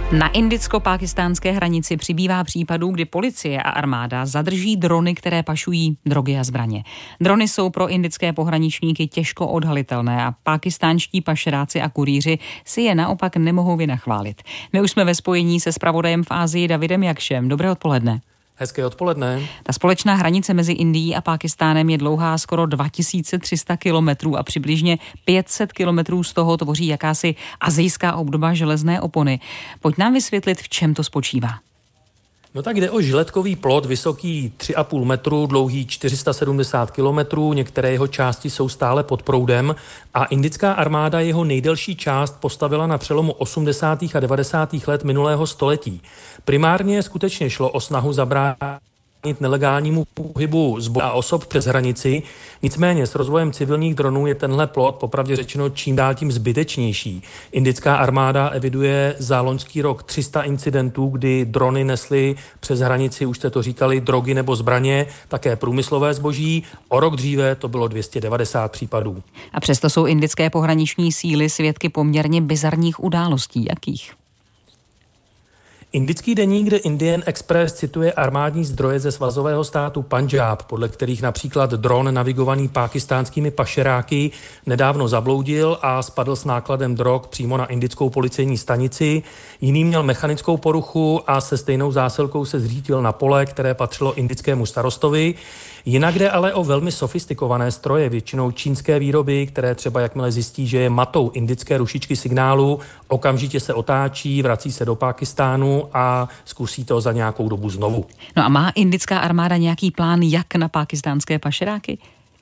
Na indicko-pákistánské hranici přibývá případů, kdy policie a armáda zadrží drony, které pašují drogy a zbraně. Drony jsou pro indické pohraničníky těžko odhalitelné a pákistánští pašeráci a kurýři si je naopak nemohou vynachválit. My už jsme ve spojení se zpravodajem v Asii Davidem Jakšem. Dobré odpoledne. Hezké odpoledne. Ta společná hranice mezi Indií a Pákistánem je dlouhá skoro 2300 kilometrů a přibližně 500 kilometrů z toho tvoří jakási asijská obdoba železné opony. Pojď nám vysvětlit, v čem to spočívá. No tak jde o žiletkový plot vysoký 3,5 metru, dlouhý 470 kilometrů, některé jeho části jsou stále pod proudem a indická armáda jeho nejdelší část postavila na přelomu 80. a 90. let minulého století. Primárně skutečně šlo o snahu zabránit nelegálnímu pohybu zboží a osob přes hranici. Nicméně s rozvojem civilních dronů je tenhle plot popravdě řečeno čím dál tím zbytečnější. Indická armáda eviduje za loňský rok 300 incidentů, kdy drony nesly přes hranici, už jste to říkali, drogy nebo zbraně, také průmyslové zboží. O rok dříve to bylo 290 případů. A přesto jsou indické pohraniční síly svědky poměrně bizarních událostí. Jakých? Indický deník The Indian Express cituje armádní zdroje ze svazového státu Pandžáb, podle kterých například dron navigovaný pákistánskými pašeráky nedávno zabloudil a spadl s nákladem drog přímo na indickou policejní stanici. Jiný měl mechanickou poruchu a se stejnou zásilkou se zřítil na pole, které patřilo indickému starostovi. Jinak jde ale o velmi sofistikované stroje, většinou čínské výroby, které třeba jakmile zjistí, že je matou indické rušičky signálu, okamžitě se otáčí, vrací se do Pákistánu a zkusí to za nějakou dobu znovu. No a má indická armáda nějaký plán, jak na pákistánské pašeráky?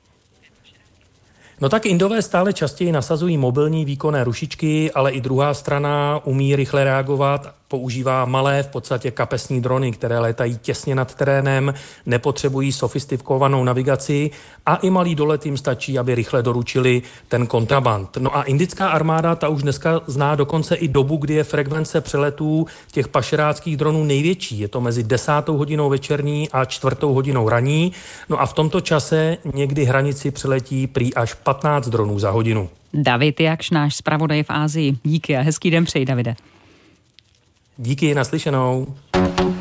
No tak Indové stále častěji nasazují mobilní výkonné rušičky, ale i druhá strana umí rychle reagovat, používá malé, v podstatě kapesní drony, které létají těsně nad terénem, nepotřebují sofistikovanou navigaci a i malý dolet jim stačí, aby rychle doručili ten kontraband. No a indická armáda ta už dneska zná dokonce i dobu, kdy je frekvence přeletů těch pašeráckých dronů největší. Je to mezi 10. hodinou večerní a 4. hodinou ranní. No a v tomto čase někdy hranici přeletí prý až 15 dronů za hodinu. David Jakš, náš zpravodaj v Asii. Díky a hezký den přeji, Davide. Díky, naslyšenou.